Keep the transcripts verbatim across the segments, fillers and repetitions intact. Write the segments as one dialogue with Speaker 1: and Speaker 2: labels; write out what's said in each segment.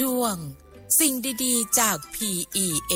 Speaker 1: ช่วงสิ่งดีๆจาก พี อี เอ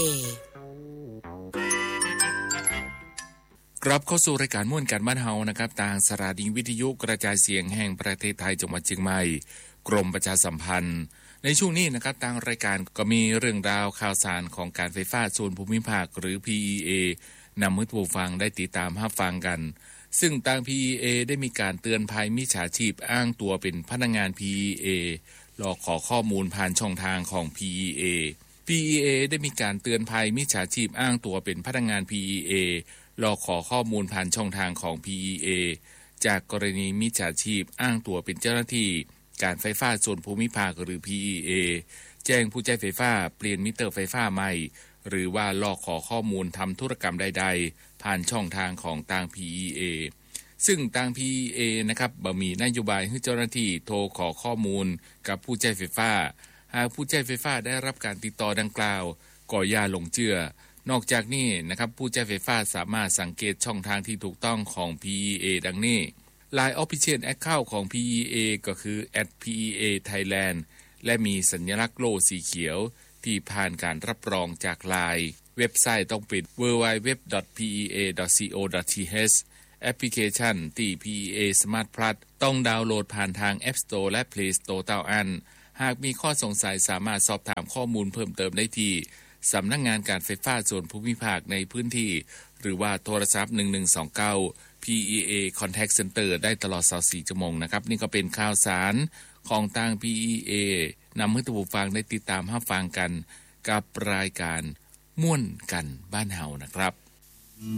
Speaker 2: กลับเข้าสู่รายการม่วนกันบ้านเฮานะครับทางสถานีวิทยุกระจายเสียงแห่งประเทศไทยจังหวัดเชียงใหม่กรมประชาสัมพันธ์ในช่วงนี้นะครับทางรายการก็มีเรื่องราวข่าวสารของการไฟฟ้าส่วนภูมิภาคหรือ พี อี เอ นำมือผู้ฟังได้ติดตามรับฟังกันซึ่งทาง พี อี เอ ได้มีการเตือนภัยมิจฉาชีพอ้างตัวเป็นพนักงาน พี อี เอ หลอกขอข้อมูลผ่านช่องทางของ พี อี เอ พี อี เอ ได้มีการเตือนภัยมิจฉาชีพอ้างตัวเป็นพนักงาน พี อี เอ หลอกขอข้อมูลผ่านช่องทางของ พี อี เอ จากกรณีมิจฉาชีพอ้างตัวเป็นเจ้าหน้าที่การไฟฟ้าส่วนภูมิภาคหรือ พี อี เอ แจ้งผู้ใช้ไฟฟ้าเปลี่ยนมิเตอร์ไฟฟ้าใหม่หรือว่าหลอกขอข้อมูลทำธุรกรรมใดๆผ่านช่องทางของทาง พี อี เอ ซึ่งทาง พี อี เอ นะครับบ่มีนโยบายให้เจ้าหน้าที่โทรขอข้อมูลกับผู้ใช้ไฟฟ้าหากผู้ใช้ไฟฟ้าได้รับการติดต่อดังกล่าวก็อย่าหลงเชื่อนอกจากนี้นะครับผู้ใช้ไฟฟ้าสามารถสังเกตช่องทางที่ถูกต้องของ พี อี เอ ดังนี้ ไลน์ Official Account ของ พี อี เอ ก็คือ แอท พี อี เอ ไทยแลนด์ และมีสัญลักษณ์โล่สีเขียวที่ผ่านการรับรองจาก ไลน์ เว็บไซต์ต้องปิด ดับเบิลยู ดับเบิลยู ดับเบิลยู ดอท พี อี เอ ดอท ซี โอ ดอท ที เอช แอปพลิเคชันที่ พี อี เอ Smart Plus ต้องดาวน์โหลดผ่านทาง App Store และ Play Store เท่านั้นหากมีข้อสงสัยสามารถสอบถามข้อมูลเพิ่มเติมได้ที่สำนักงานการไฟฟ้าส่วนภูมิภาคในพื้นที่หรือว่าโทรศัพท์หนึ่งหนึ่งสองเก้า พี อี เอ Contact Center ได้ตลอดยี่สิบสี่ชั่วโมงนะครับนี่ก็เป็นข่าวสารของทาง พี อี เอ นำให้ท่านผู้ฟังได้ติดตามรับฟังกันกับรายการม่วนกันบ้านเฮานะครับ